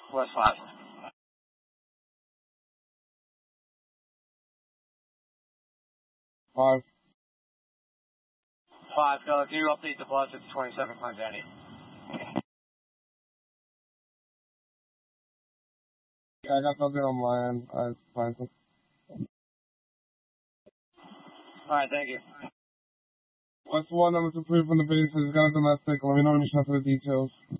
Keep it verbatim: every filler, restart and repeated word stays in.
West five. Five. Five, uh, can you update the bus? It's twenty-seven Clemente. Yeah, I got something on my end. I find some. Alright, thank you. What's one number two three from the base has got a domestic. Let me know when you shuffle the details.